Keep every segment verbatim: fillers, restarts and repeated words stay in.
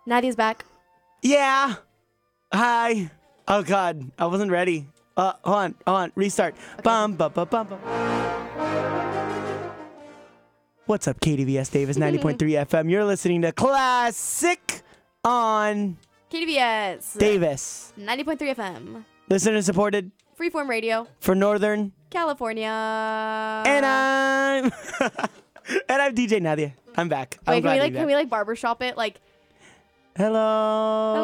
Nadia's back. Yeah. Hi. Oh, God. I wasn't ready. Uh, hold on. Hold on. Restart. Okay. Bum, bum, bum, bum, bum. What's up, K D V S Davis, ninety point three F M. You're listening to Classic on K D V S. Davis. ninety point three F M. Listener supported. Freeform Radio. For Northern California. And I'm... and I'm D J Nadia. I'm back. Wait, I'm can we like back. can we like barbershop it? Like, hello.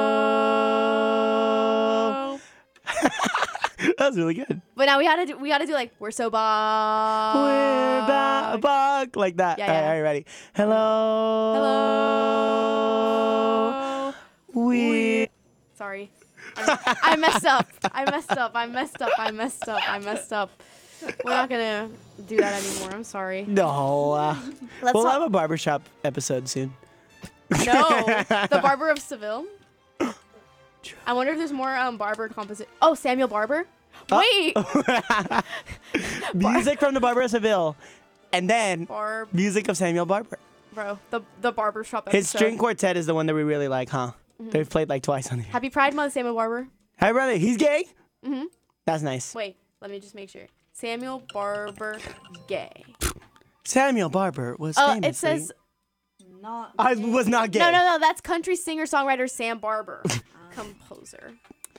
Hello. That was really good. But now we gotta do we gotta do like we're so back. We're back, back like that. Yeah, all, yeah. right, all right, ready. Hello. Hello. We. Sorry. I, I messed up. I messed up. I messed up. I messed up. I messed up. We're not gonna do that anymore. I'm sorry. No. Uh, Let's we'll talk- have a barbershop episode soon. No. The Barber of Seville. I wonder if there's more um barber composite. Oh, Samuel Barber. Wait. Oh. Music from the Barber of Seville, and then Barb. music of Samuel Barber. Bro, the the barbershop episode. His string quartet is the one that we really like, huh? Mm-hmm. They've played like twice on here. Happy Pride Month, Samuel Barber. Hi, brother. He's gay? Mm-hmm. That's nice. Wait, let me just make sure. Samuel Barber, gay. Samuel Barber was Oh, famously... it says... Not I was not gay. No, no, no. That's country singer-songwriter Sam Barber. Composer.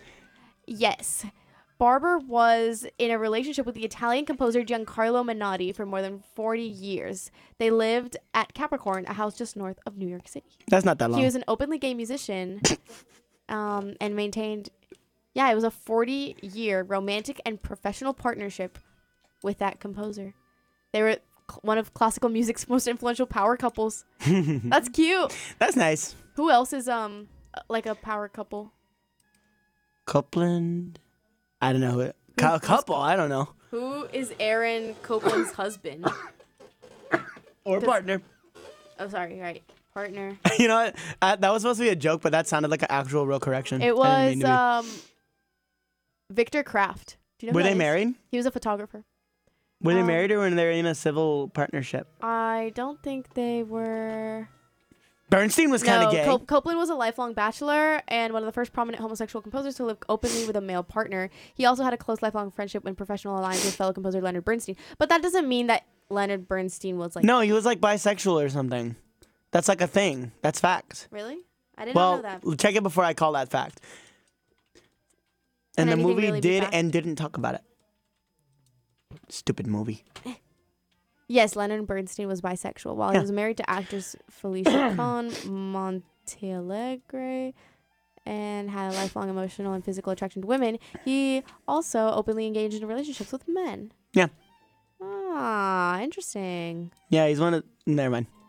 Yes. Barber was in a relationship with the Italian composer Giancarlo Menotti for more than forty years. They lived at Capricorn, a house just north of New York City. That's not that long. He was an openly gay musician um, and maintained, yeah, it was a forty-year romantic and professional partnership with that composer. They were cl- one of classical music's most influential power couples. That's cute. That's nice. Who else is um like a power couple? Copeland? I don't know. A couple? I don't know. Who is Aaron Copland's husband? Or partner. Oh, sorry, right. Partner. You know what? Uh, that was supposed to be a joke, but that sounded like an actual real correction. It I didn't mean was to be. um Victor Kraft. Do you know Were who they that is? married? He was a photographer. Were they um, married or were they in a civil partnership? I don't think they were. Bernstein was kind No, of gay. Cop- Copeland was a lifelong bachelor and one of the first prominent homosexual composers to live openly with a male partner. He also had a close lifelong friendship and professional alliance with fellow composer Leonard Bernstein. But that doesn't mean that Leonard Bernstein was like... No, he was like bisexual or something. That's like a thing. That's fact. Really? I did Well, not know that. check it before I call that fact. Can And the anything movie really be did fact? and didn't talk about it. Stupid movie. Yes, Leonard Bernstein was bisexual. While Yeah. he was married to actress Felicia Con Montealegre and had a lifelong emotional and physical attraction to women, he also openly engaged in relationships with men. Yeah. Ah, interesting. Yeah, he's one of... Never mind.